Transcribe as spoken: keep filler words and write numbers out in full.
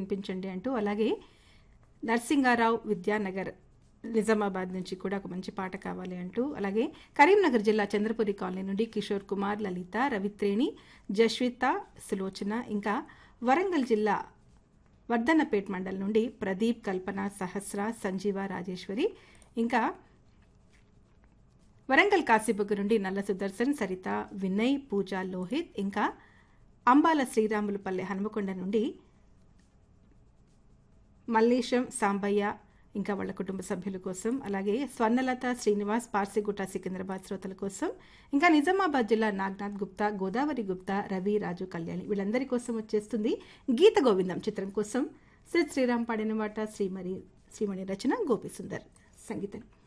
వినిపించండి అంటూ, అలాగే నర్సింగారావు విద్యానగర్ నిజామాబాద్ నుంచి కూడా ఒక మంచి పాట కావాలి అంటూ, అలాగే కరీంనగర్ జిల్లా చంద్రపురి కాలనీ నుండి కిషోర్ కుమార్, లలిత, రవిత్రేణి, జస్విత, సులోచన, ఇంకా వరంగల్ జిల్లా వర్ధన్నపేట్ మండల్ నుండి ప్రదీప్, కల్పన, సహస్ర, సంజీవ, రాజేశ్వరి, ఇంకా వరంగల్ కాశీబుగ్గ నుండి నల్ల సుదర్శన్, సరిత, వినయ్, పూజ, లోహిత్, ఇంకా అంబాల శ్రీరాములుపల్లె హనుమకొండ నుండి మల్లేశం, సాంబయ్య, ఇంకా వాళ్ళ కుటుంబ సభ్యుల కోసం, అలాగే స్వర్ణలత, శ్రీనివాస్, పార్సిగుట్ట, సికింద్రాబాద్ శ్రోతల కోసం, ఇంకా నిజామాబాద్ జిల్లా నాగ్నాథ్ గుప్తా, గోదావరి గుప్తా, రవి, రాజు, కళ్యాణి వీళ్ళందరి కోసం వచ్చేస్తుంది గీత గోవిందం చిత్రం కోసం శ్రీ శ్రీరామ్ పాడిన మాట, శ్రీమణి శ్రీమణి రచన, గోపి సుందర్ సంగీతం.